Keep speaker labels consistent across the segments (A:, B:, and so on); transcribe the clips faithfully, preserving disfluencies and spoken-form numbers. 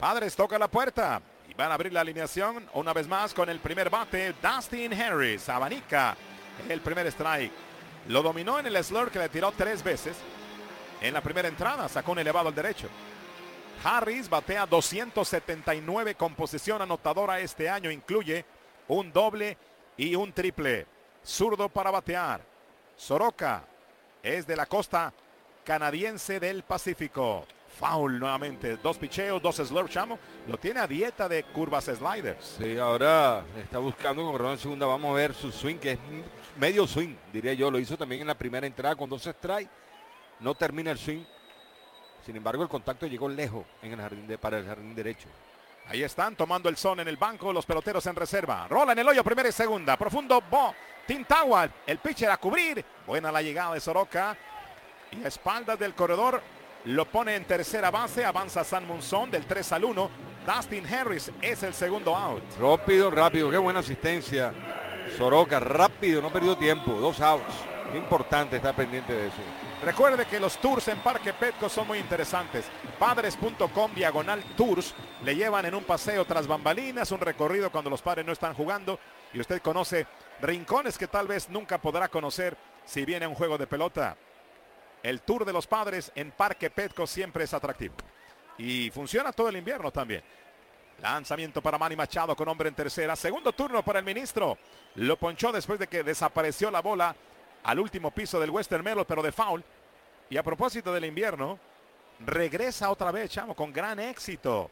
A: Padres toca la puerta y van a abrir la alineación una vez más con el primer bate. Dustin Harris abanica el primer strike. Lo dominó en el slur que le tiró tres veces. En la primera entrada sacó un elevado al derecho. Harris batea doscientos setenta y nueve con posición anotadora este año. Incluye un doble y un triple. Zurdo para batear. Soroka es de la costa canadiense del Pacífico. Foul nuevamente. Dos picheos, dos slurp, chamo. Lo tiene a dieta de curvas sliders.
B: Sí, ahora está buscando con Ron en segunda. Vamos a ver su swing, que es medio swing, diría yo. Lo hizo también en la primera entrada con dos strikes. No termina el swing. Sin embargo, el contacto llegó lejos en el jardín de, para el jardín derecho.
A: Ahí están tomando el son en el banco los peloteros en reserva. Rola en el hoyo, primera y segunda. Profundo, Bo, Tintagua, el pitcher a cubrir. Buena la llegada de Soroka. Y a espaldas del corredor lo pone en tercera base. Avanza San Monzón del tres al uno. Dustin Harris es el segundo out.
B: Rápido, rápido. Qué buena asistencia. Soroka, rápido, no perdió tiempo. Dos outs. Qué importante estar pendiente de eso.
A: Recuerde que los tours en Parque Petco son muy interesantes. Padres punto com diagonal tours. Le llevan en un paseo tras bambalinas, un recorrido cuando los padres no están jugando. Y usted conoce rincones que tal vez nunca podrá conocer si viene a un juego de pelota. El tour de los padres en Parque Petco siempre es atractivo. Y funciona todo el invierno también. Lanzamiento para Manny Machado con hombre en tercera. Segundo turno para el ministro. Lo ponchó después de que desapareció la bola al último piso del Western Meadows, pero de foul. Y a propósito del invierno, regresa otra vez, chamo, con gran éxito.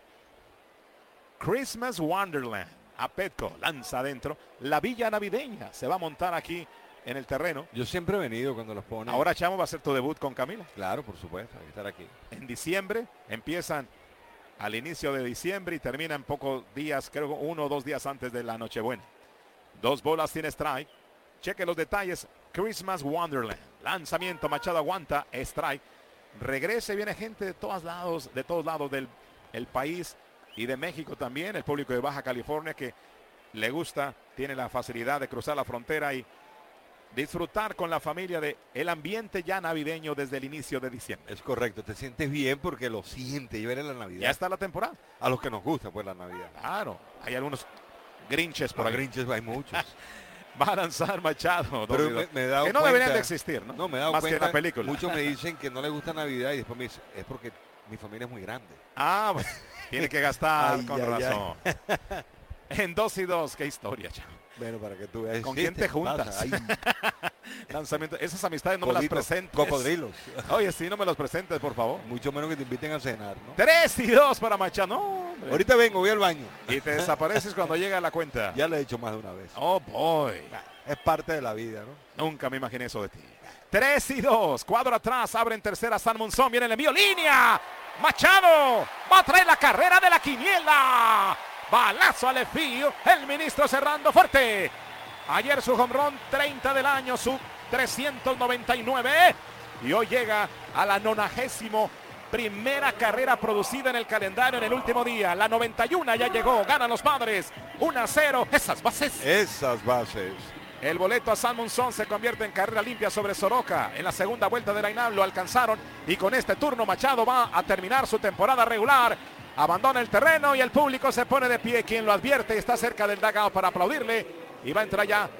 A: Christmas Wonderland a Petco. Lanza adentro. La villa navideña se va a montar aquí en el terreno.
B: Yo siempre he venido cuando los ponen.
A: Ahora, chamo, va a ser tu debut con Camila.
B: Claro, por supuesto, hay que estar aquí.
A: En diciembre, empiezan al inicio de diciembre y terminan pocos días, creo uno o dos días antes de la Nochebuena. Dos bolas sin strike. Cheque los detalles. Christmas Wonderland. Lanzamiento, Machado aguanta, strike. Regrese, viene gente de todos lados, de todos lados del el país y de México también. El público de Baja California que le gusta, tiene la facilidad de cruzar la frontera y disfrutar con la familia de el ambiente ya navideño desde el inicio de diciembre.
B: Es correcto, te sientes bien porque lo sientes y ver en la Navidad.
A: Ya está la temporada.
B: A los que nos gusta pues la Navidad.
A: Claro, hay algunos grinches por
B: Por
A: ahí.
B: grinches hay muchos.
A: Va a lanzar Machado.
B: Pero me, me he dado
A: que no
B: cuenta,
A: deberían de existir, ¿no?
B: No, me he dado
A: Más
B: cuenta,
A: que en la película.
B: Muchos me dicen que no les gusta Navidad y después me dicen, es porque mi familia es muy grande.
A: Ah, bueno, tiene que gastar
B: Ay,
A: con
B: ay,
A: razón.
B: ay.
A: En dos y dos, qué historia, chavo.
B: Bueno, para que tú veas.
A: ¿Con
B: sí,
A: quién te juntas?
B: pasa, hay
A: Lanzamiento. Esas amistades no me las
B: coditos,
A: presentes.
B: Cocodrilos.
A: Oye, sí, no me los presentes, por favor.
B: Mucho menos que te inviten a cenar, ¿no?
A: Tres y dos para Machado. No, hombre.
B: Ahorita vengo, voy al baño.
A: Y te desapareces cuando llega la cuenta.
B: Ya lo he hecho más de una vez.
A: Oh, boy.
B: Es parte de la vida, ¿no?
A: Nunca me imaginé eso de ti. Tres y dos. Cuadro atrás. Abre en tercera San Monzón. Viene el envío. ¡Línea! Machado va a traer la carrera de la quiniela. Balazo al left field. El ministro cerrando fuerte. Ayer su home run treinta del año. Su trescientos noventa y nueve. Y hoy llega a la nonagésimo primera carrera producida en el calendario en el último día. La noventa y uno ya llegó. Ganan los padres. uno a cero. Esas bases.
B: Esas bases.
A: El boleto a San Monzón se convierte en carrera limpia sobre Soroka. En la segunda vuelta de la Inal lo alcanzaron. Y con este turno Machado va a terminar su temporada regular. Abandona el terreno y el público se pone de pie. Quien lo advierte está cerca del dugout para aplaudirle. Y va a entrar ya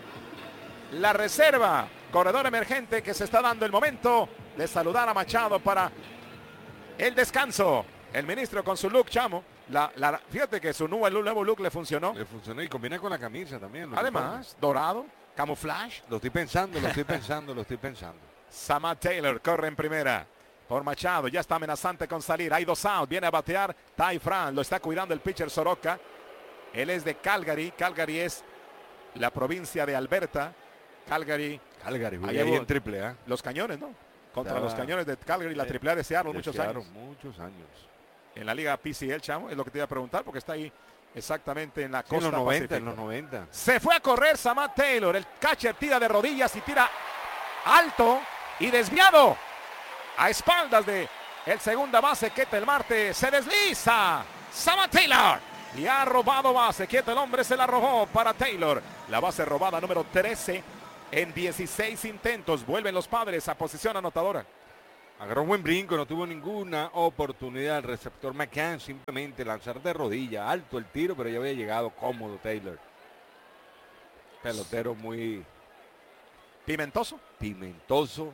A: la reserva. Corredor emergente que se está dando el momento de saludar a Machado para el descanso. El ministro con su look, chamo. La, la, fíjate que su nuevo, el nuevo look le funcionó.
B: Le funcionó y combina con la camisa también.
A: Además, dorado, camuflaje.
B: Lo estoy pensando, lo estoy pensando, lo estoy pensando.
A: Samad Taylor corre en primera por Machado. Ya está amenazante con salir. Hay dos outs. Viene a batear Ty Fran. Lo está cuidando el pitcher Soroka. Él es de Calgary. Calgary es la provincia de Alberta. Calgary.
B: Calgary,
A: ahí
B: ahí en triple A.
A: Los Cañones, ¿no? Contra
B: Ya,
A: los Cañones de Calgary, la triple A de Seattle,
B: de
A: muchos
B: Seattle,
A: años.
B: Muchos años.
A: En la liga P C L, chamo, es lo que te iba a preguntar porque está ahí exactamente en la
B: Sí,
A: costa
B: en los noventa,
A: pacífica.
B: en los noventa.
A: Se fue a correr Samad Taylor. El catcher tira de rodillas y tira alto y desviado a espaldas de el segunda base Ketel Marte. Se desliza Samad Taylor y ha robado base. Quieto el hombre, se la robó para Taylor. La base robada número trece en dieciséis intentos. Vuelven los padres a posición anotadora.
B: Agarró un buen brinco, no tuvo ninguna oportunidad el receptor McCann, simplemente lanzar de rodilla, alto el tiro, pero ya había llegado cómodo Taylor. Pelotero muy
A: pimentoso.
B: Pimentoso.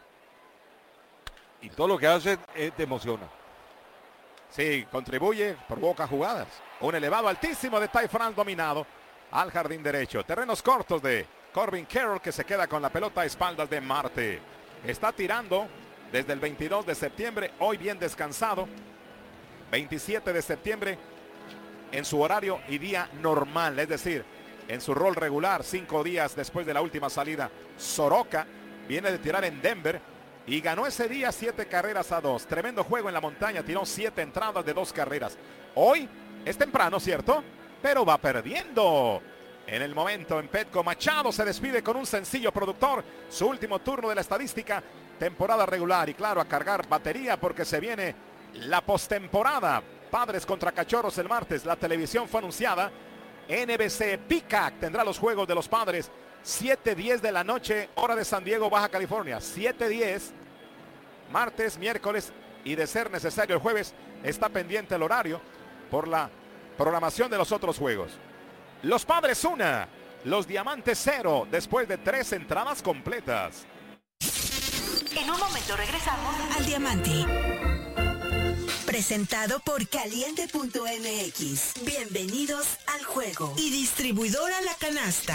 B: Y todo lo que hace eh, te emociona.
A: Sí, contribuye, provoca jugadas. Un elevado altísimo de Ty France dominado al jardín derecho. Terrenos cortos de Corbin Carroll, que se queda con la pelota a espaldas de Marte. Está tirando desde el veintidós de septiembre, hoy bien descansado. veintisiete de septiembre en su horario y día normal, es decir, en su rol regular, cinco días después de la última salida. Soroka viene de tirar en Denver y ganó ese día siete carreras a dos. Tremendo juego en la montaña, tiró siete entradas de dos carreras. Hoy es temprano, ¿cierto? Pero va perdiendo. En el momento en Petco, Machado se despide con un sencillo productor. Su último turno de la estadística, temporada regular. Y claro, a cargar batería porque se viene la postemporada. Padres contra Cachorros el martes. La televisión fue anunciada. N B C Peacock tendrá los juegos de los Padres. siete diez de la noche, hora de San Diego, Baja California. siete diez, martes, miércoles y de ser necesario el jueves. Está pendiente el horario por la programación de los otros juegos. Los Padres una, los Diamantes cero, después de tres entradas completas.
C: En un momento regresamos
D: al Diamante. Presentado por Caliente punto M X. Bienvenidos al juego. Y distribuidora La Canasta.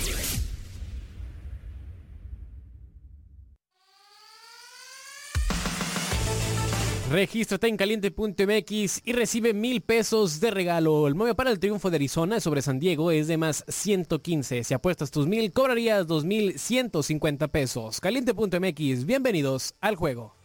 E: Regístrate en Caliente punto M X y recibe mil pesos de regalo. El móvil para el triunfo de Arizona sobre San Diego es de más ciento quince. Si apuestas tus mil, cobrarías dos mil ciento cincuenta pesos. Caliente punto M X, bienvenidos al juego.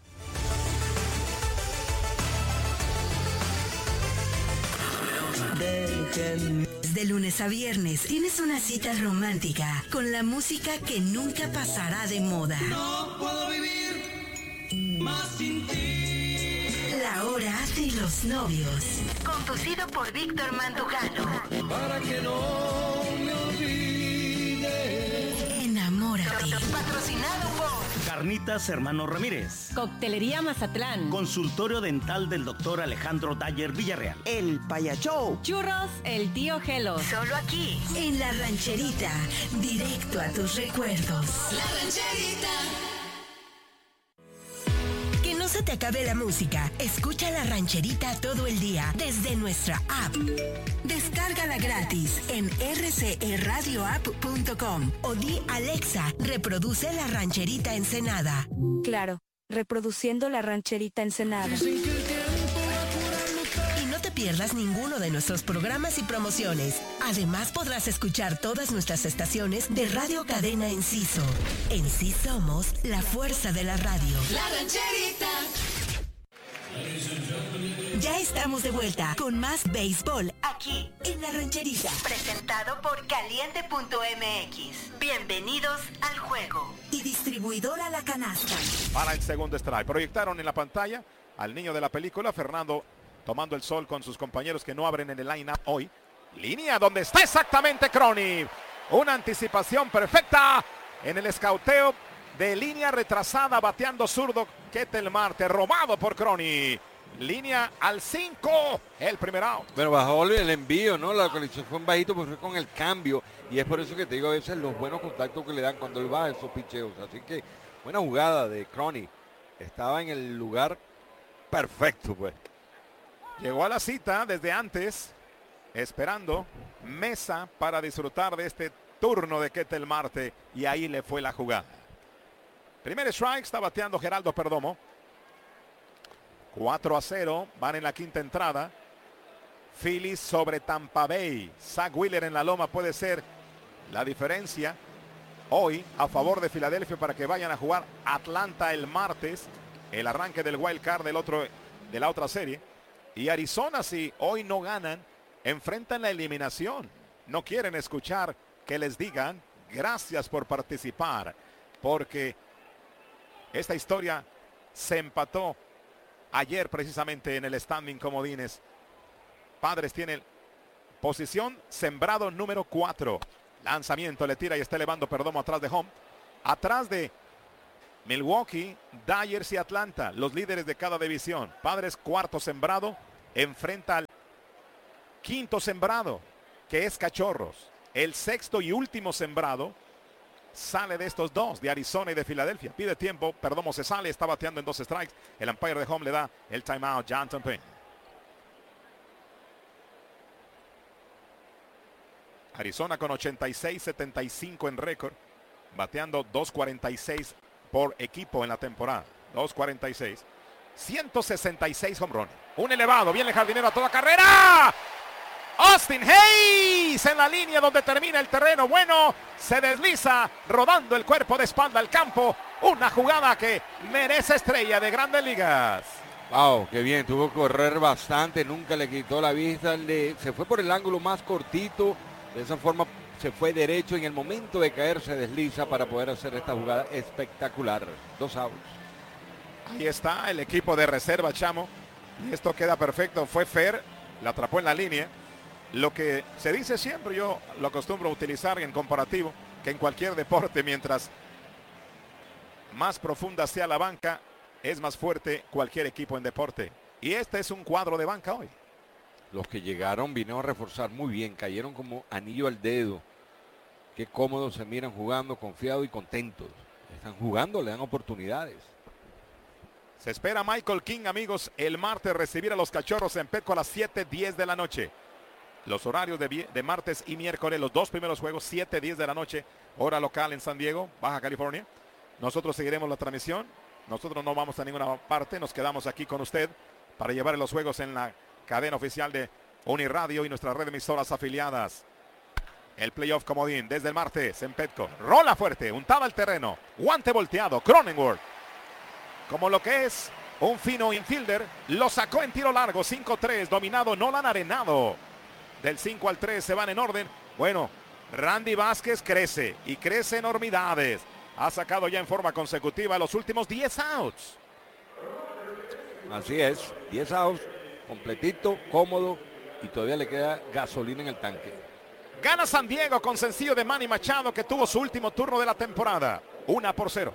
D: De lunes a viernes tienes una cita romántica con la música que nunca pasará de moda.
F: No puedo vivir más sin ti.
D: La hora de los novios.
C: Conducido por Víctor Mandujano.
F: Para que no me olvide.
D: Enamórate.
C: Patrocinado por
G: Carnitas Hermano Ramírez.
H: Coctelería Mazatlán.
G: Consultorio dental del doctor Alejandro Dayer Villarreal.
I: El Payachou.
H: Churros El Tío Gelo.
C: Solo aquí.
D: En La Rancherita. Directo a tus recuerdos.
F: La Rancherita.
D: Que no se te acabe la música. Escucha La Rancherita todo el día desde nuestra app. Descárgala gratis en r c e radio app punto com o di Alexa, reproduce La Rancherita Ensenada.
J: Claro, reproduciendo La Rancherita Ensenada.
D: Y no te pierdas ninguno de nuestros programas y promociones. Además podrás escuchar todas nuestras estaciones de Radio Cadena Enciso. En sí somos la fuerza de la radio.
F: La Rancherita.
D: Ya estamos de vuelta con más béisbol
C: aquí
D: en La Rancherita.
C: Presentado por Caliente punto M X. Bienvenidos al juego.
D: Y distribuidora La Canasta.
A: Para el segundo strike. Proyectaron en la pantalla al niño de la película, Fernando, tomando el sol con sus compañeros que no abren en el line-up hoy. Línea donde está exactamente Crony. Una anticipación perfecta en el escauteo de línea retrasada, bateando zurdo Ketel Marte, robado por Crony. Línea al cinco, el primer out.
B: Pero bajó el envío, ¿no? La localización fue bajito, pues fue con el cambio. Y es por eso que te digo a veces los buenos contactos que le dan cuando él baja esos picheos. Así que buena jugada de Crony. Estaba en el lugar perfecto, pues.
A: Llegó a la cita desde antes, esperando mesa para disfrutar de este turno de Ketel Marte. Y ahí le fue la jugada. Primer strike, está bateando Geraldo Perdomo. cuatro a cero, van en la quinta entrada. Phillies sobre Tampa Bay. Zach Wheeler en la loma puede ser la diferencia hoy a favor de Filadelfia para que vayan a jugar Atlanta el martes. El arranque del wild card del otro, de la otra serie. Y Arizona, si hoy no ganan, enfrentan la eliminación. No quieren escuchar que les digan gracias por participar, porque esta historia se empató ayer precisamente en el standing comodines. Padres tiene posición sembrado número cuatro. Lanzamiento, le tira y está elevando Perdomo atrás de home. Atrás de Milwaukee, Dyers y Atlanta, los líderes de cada división. Padres cuarto sembrado, enfrenta al quinto sembrado, que es Cachorros. El sexto y último sembrado sale de estos dos, de Arizona y de Filadelfia. Pide tiempo, Perdomo se sale, está bateando en dos strikes. El umpire de home le da el timeout, Johnson Payne. Arizona con ochenta y seis setenta y cinco en récord, bateando dos cuarenta y seis por equipo en la temporada. dos cuarenta y seis. ciento sesenta y seis home run. Un elevado, viene el jardinero a toda carrera. Austin Hayes en la línea donde termina el terreno. Bueno, se desliza rodando el cuerpo de espalda al campo. Una jugada que merece estrella de Grandes Ligas.
B: Wow, qué bien, tuvo que correr bastante, nunca le quitó la vista, le, se fue por el ángulo más cortito, de esa forma se fue derecho, en el momento de caer se desliza para poder hacer esta jugada espectacular. Dos outs.
A: Ahí está el equipo de reserva, Chamo, y esto queda perfecto, fue fair, la atrapó en la línea. Lo que se dice siempre, yo lo acostumbro a utilizar en comparativo, que en cualquier deporte, mientras más profunda sea la banca, es más fuerte cualquier equipo en deporte. Y este es un cuadro de banca hoy.
B: Los que llegaron vinieron a reforzar muy bien, cayeron como anillo al dedo. Qué cómodos se miran jugando, confiados y contentos. Están jugando, le dan oportunidades.
A: Se espera Michael King, amigos, el martes recibir a los Cachorros en Petco a las siete diez de la noche. Los horarios de, de martes y miércoles, los dos primeros juegos, siete diez de la noche, hora local en San Diego, Baja California. Nosotros seguiremos la transmisión. Nosotros no vamos a ninguna parte, nos quedamos aquí con usted para llevar los juegos en la cadena oficial de Uniradio y nuestras redes emisoras afiliadas. El playoff comodín desde el martes en Petco. Rola fuerte, untada al terreno, guante volteado, Cronenworth. Como lo que es un fino infielder, lo sacó en tiro largo, cinco tres, dominado Nolan Arenado. Del cinco al tres se van en orden. Bueno, Randy Vázquez crece y crece enormidades. Ha sacado ya en forma consecutiva los últimos diez outs.
B: Así es, diez outs, completito, cómodo y todavía le queda gasolina en el tanque.
A: Gana San Diego con sencillo de Manny Machado, que tuvo su último turno de la temporada. Una por cero.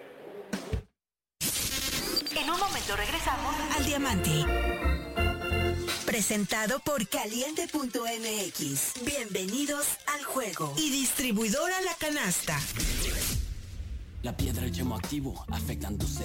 C: En un momento regresamos
D: al Diamante. Presentado por Caliente punto M X. Bienvenidos al juego. Y distribuidora La Canasta.
I: La piedra, el yemo activo, afectando